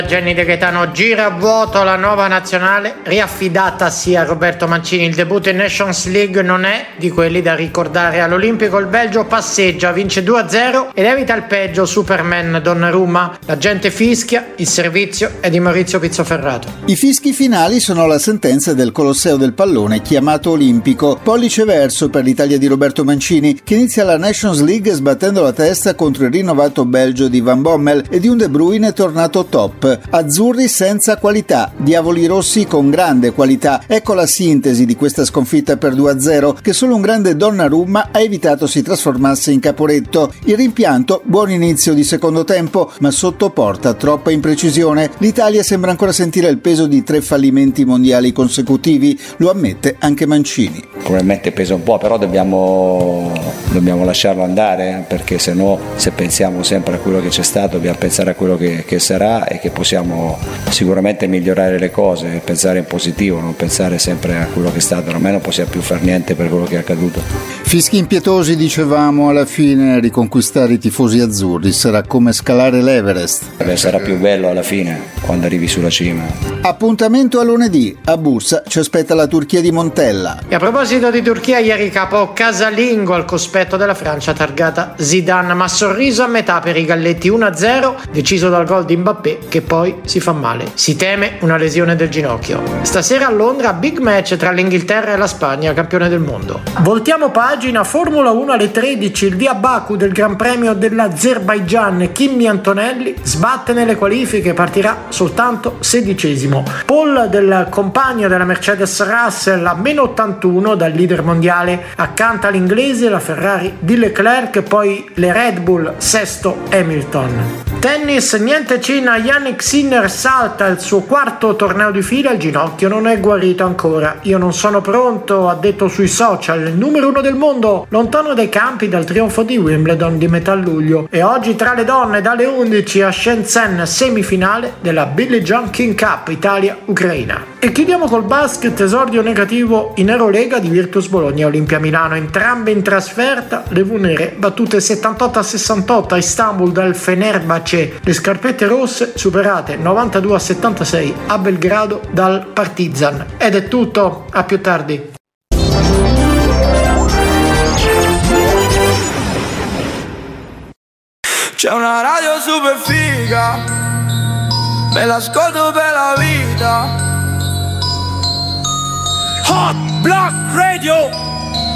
Jenny De Gaetano, gira a vuoto la nuova nazionale riaffidatasi a Roberto Mancini. Il debutto in Nations League non è di quelli da ricordare. All'Olimpico il Belgio passeggia, vince 2-0 ed evita il peggio. Superman Donnarumma, la gente fischia, il servizio è di Maurizio Pizzoferrato. I fischi finali sono la sentenza del Colosseo del Pallone chiamato Olimpico. Pollice verso per l'Italia di Roberto Mancini, che inizia la Nations League sbattendo la testa contro il rinnovato Belgio di Van Bommel e di un De Bruyne tornato top. Azzurri senza qualità, diavoli rossi con grande qualità. Ecco la sintesi di questa sconfitta per 2-0 che solo un grande Donnarumma ha evitato si trasformasse in Caporetto. Il rimpianto, buon inizio di secondo tempo, ma sotto porta troppa imprecisione. L'Italia sembra ancora sentire il peso di 3 fallimenti mondiali consecutivi, lo ammette anche Mancini. Probabilmente pesa un po', però dobbiamo lasciarlo andare, perché se pensiamo sempre a quello che c'è stato, dobbiamo pensare a quello che sarà e che possiamo sicuramente migliorare le cose, pensare in positivo, non pensare sempre a quello che è stato. Ormai non possiamo più fare niente per quello che è accaduto. Fischi impietosi, dicevamo, alla fine riconquistare i tifosi azzurri sarà come scalare l'Everest. Sarà più bello alla fine, quando arrivi sulla cima. Appuntamento a lunedì, a Bursa ci aspetta la Turchia di Montella. E a proposito di Turchia, ieri capo casalingo al cospetto della Francia targata Zidane, ma sorriso a metà per i galletti. 1-0 deciso dal gol di Mbappé, che poi si fa male. Si teme una lesione del ginocchio. Stasera a Londra big match tra l'Inghilterra e la Spagna, campione del mondo. Voltiamo pagina. Formula 1 alle 13, il via Baku del Gran Premio dell'Azerbaigian. Kimi Antonelli sbatte nelle qualifiche, partirà soltanto 16esimo. Pole del compagno della Mercedes Russell a meno 81 dal leader mondiale, accanto all'inglese la Ferrari di Leclerc, poi le Red Bull, sesto Hamilton. Tennis, niente Cina, Jannik Sinner salta il suo 4º torneo di fila, il ginocchio non è guarito ancora. Io non sono pronto, ha detto sui social il numero 1 del mondo, lontano dai campi dal trionfo di Wimbledon di metà luglio. E oggi tra le donne dalle 11 a Shenzhen, semifinale della Billie Jean King Cup Italia-Ucraina. E chiudiamo col basket, esordio negativo in Eurolega di Virtus Bologna e Olimpia Milano, entrambe in trasferta, le Vunere battute 78-68 a Istanbul dal Fenerbahce, le scarpette rosse superate 92-76 a Belgrado dal Partizan. Ed è tutto, a più tardi. C'è una radio super figa, me l'ascolto per la vita. Hot Block Radio.